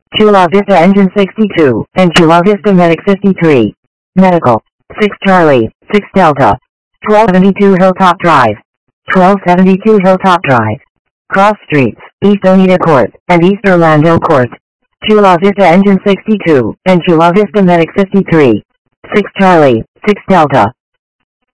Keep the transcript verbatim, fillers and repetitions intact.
Chula Vista Engine sixty-two, and Chula Vista Medic fifty-three. Medical, six Charlie, six Delta. twelve seventy-two Hilltop Drive. twelve seventy-two Hilltop Drive. Cross Streets, East Oneida Court, and East Orlando Court. Chula Vista Engine sixty-two, and Chula Vista Medic fifty-three. six Charlie, six Delta.